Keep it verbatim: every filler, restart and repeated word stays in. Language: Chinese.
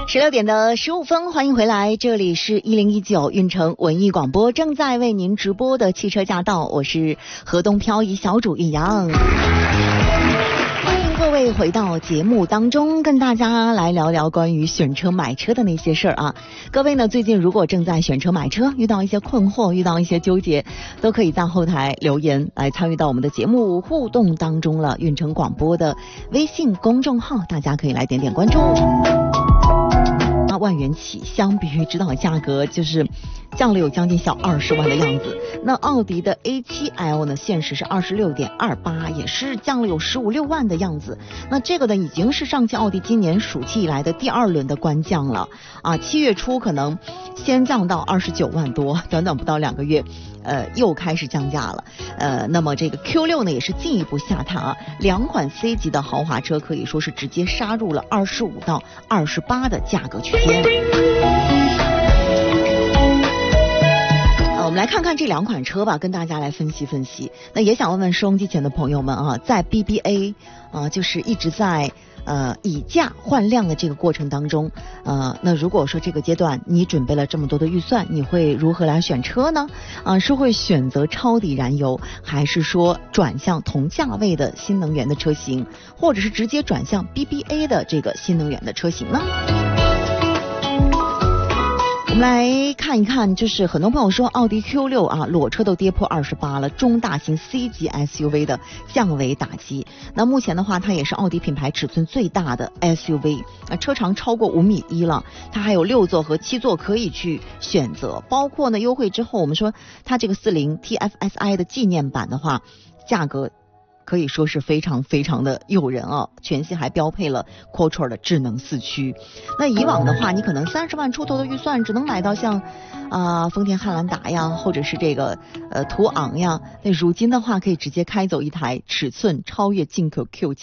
十六点的十五分，欢迎回来，这里是一零一九运城文艺广播，正在为您直播的汽车驾到，我是河东漂移小主玉阳。欢迎各位回到节目当中，跟大家来聊聊关于选车买车的那些事儿啊。各位呢，最近如果正在选车买车，遇到一些困惑，遇到一些纠结，都可以在后台留言来参与到我们的节目互动当中了。运城广播的微信公众号，大家可以来点点关注。万元起，相比于指导价格就是降了有将近小二十万的样子。那奥迪的 A 七 L 呢，现时是二十六点二八，也是降了有十五六万的样子。那这个呢，已经是上汽奥迪今年暑期以来的第二轮的官降了啊。七月初可能先降到二十九万多，短短不到两个月。呃，又开始降价了。呃，那么这个 Q 六 呢，也是进一步下探啊。两款 C 级的豪华车可以说是直接杀入了二十五到二十八的价格区间。我们来看看这两款车吧，跟大家来分析分析。那也想问问收音机前的朋友们啊，在 B B A 啊，就是一直在呃以价换量的这个过程当中，呃，那如果说这个阶段你准备了这么多的预算，你会如何来选车呢？啊，是会选择超低燃油，还是说转向同价位的新能源的车型，或者是直接转向 B B A 的这个新能源的车型呢？我们来看一看，就是很多朋友说奥迪 Q 六 啊，裸车都跌破二十八了，中大型 C 级 S U V 的降维打击。那目前的话，它也是奥迪品牌尺寸最大的 S U V， 那车长超过五米一了，它还有六座和七座可以去选择，包括呢优惠之后，我们说它这个四零 T F S I 的纪念版的话，价格可以说是非常非常的诱人啊！全系还标配了 Quattro 的智能四驱。那以往的话，你可能三十万出头的预算只能买到像啊、呃、丰田汉兰达呀，或者是这个呃途昂呀。那如今的话，可以直接开走一台尺寸超越进口 Q 七。